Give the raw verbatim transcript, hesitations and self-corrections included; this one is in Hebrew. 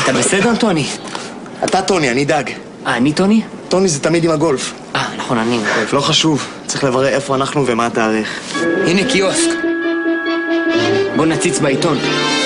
אתה בסדר, טוני? אתה טוני, אני דג. אה, אני טוני? טוני זה תמיד עם הגולף. אה, נכון, אני עם גולף. לא חשוב, צריך לברר איפה אנחנו ומה התאריך. הנה קיוסק. בוא נציץ בעיתון.